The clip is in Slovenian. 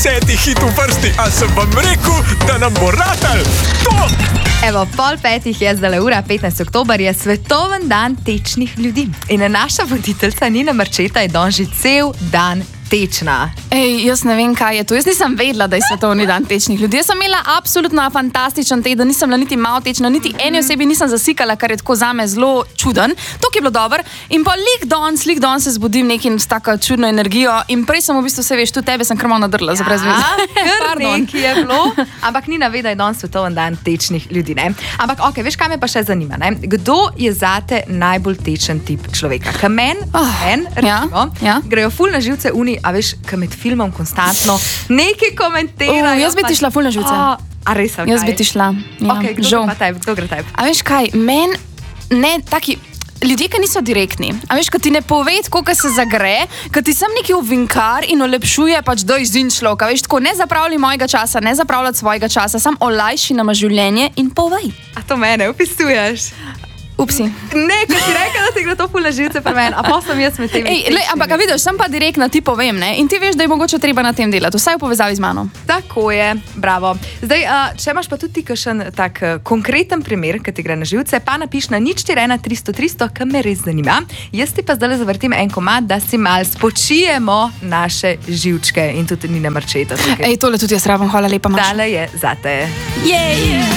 10 hit v vrsti, a sem vam rekel, da nam bo ratal. To! Evo, 4:30 je zdaj ura, 15. oktober je svetoven dan tečnih ljudi. In naša voditeljca Nina Marčeta je danes že cel dan tečna. Ej, jaz ne vem, kaj je to. Jaz nisem vedela, da je svetovni dan tečnih ljudi. Jaz sem imela absolutno fantastičen teden, nisem bila niti malo tečna, niti eni osebi nisem zasikala, kar je tako zame zelo čuden. To, ki je bilo dobro. In pa lik danes se zbudim nekim s tako čudno energijo in prej sem v bistvu se veš, tu tebe sem krmo nadrla za brez veze. Kar nekaj je bilo. Ampak Nina ve, da je danes svetoven dan tečnih ljudi, ne? Ampak ok, veš, kaj me pa še zanima, ne? Kdo je zate najbolj tečen tip človeka? Kamen, recimo, grejo ful na živce uni, a veš, ka med filmom konstantno nekaj komentirajo. Jaz bi ti šla ful na živce. A res, kaj? Jaz bi ti šla. Ja, ok, kdo gre tajp? A veš kaj, ne, taki ljudje, ki niso direktni. A veš, ko ti ne pove, koliko se zagre, ko ti sem neki ovinkar in olepšuje, pač doj zin človek. A veš, tako ne zapravljaj mojega časa, ne zapravljaj svojega časa, sam olajši nama življenje in povej. A to mene opisuješ? Upsi. Ne, ker si rekel, da ti gre to ful na živce pri meni, a pa sem jaz med temi. Ampak vidiš, sem pa direktna, ti povem, ne? In ti veš, da je mogoče treba na tem delati, vsaj v povezavi z mano. Tako je, bravo. Zdaj, če imaš pa tudi ti kakšen tak konkreten primer, ki ti gre na živce, pa napiš na 041 300 300, kar me res zanima. Jaz ti pa zdaj zavrtim en komad, da si mal spočijemo naše živčke in tudi Nina Marčeta. Ej, tole tudi jaz rabim, hvala lepa, Maša. Tale je zate. Jej!